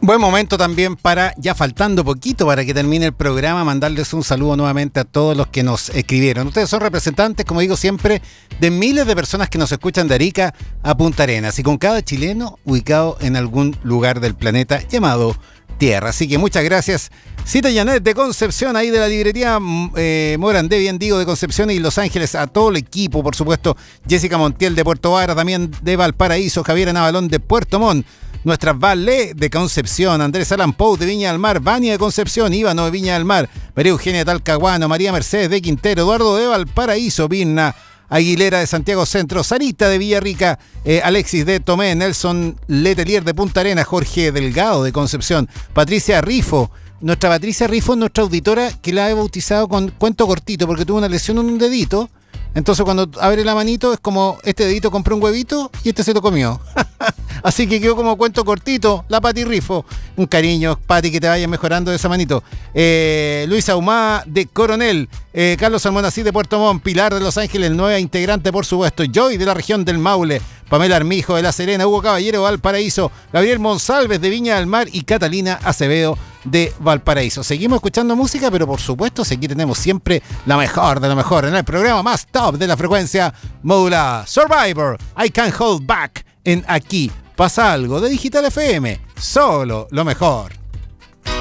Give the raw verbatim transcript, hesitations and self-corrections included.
Buen momento también para, ya faltando poquito para que termine el programa, mandarles un saludo nuevamente a todos los que nos escribieron. Ustedes son representantes, como digo siempre, de miles de personas que nos escuchan de Arica a Punta Arenas y con cada chileno ubicado en algún lugar del planeta llamado Tierra. Así que muchas gracias. Cita Janet de Concepción, ahí de la librería eh, Morandé, bien digo, de Concepción y Los Ángeles, a todo el equipo, por supuesto. Jessica Montiel de Puerto Vara, también de Valparaíso, Javier Navalón de Puerto Montt. Nuestras Valé de Concepción, Andrés Alan Pou de Viña del Mar, Vania de Concepción, Ivano de Viña del Mar, María Eugenia de Talcahuano, María Mercedes de Quintero, Eduardo de Valparaíso, Virna Aguilera de Santiago Centro, Sarita de Villarrica, eh, Alexis de Tomé, Nelson Letelier de Punta Arenas, Jorge Delgado de Concepción, Patricia Rifo. Nuestra Patricia Rifo es nuestra auditora que la he bautizado con cuento cortito porque tuvo una lesión en un dedito. Entonces cuando abre la manito es como este dedito compró un huevito y este se lo comió. Así que quedó como cuento cortito, la Pati Rifo. Un cariño, Pati, que te vaya mejorando de esa manito. Eh, Luisa Humá de Coronel, eh, Carlos Almonacid de Puerto Montt, Pilar de Los Ángeles, nueva integrante por supuesto, Joy de la región del Maule, Pamela Armijo de La Serena, Hugo Caballero de Valparaíso, Gabriel Monsalves de Viña del Mar y Catalina Acevedo de Valparaíso. Seguimos escuchando música, pero por supuesto aquí tenemos siempre la mejor de lo mejor en el programa más top de la frecuencia modulada. Survivor, I Can't Hold Back, en Aquí Pasa Algo de Digital F M. Solo lo mejor.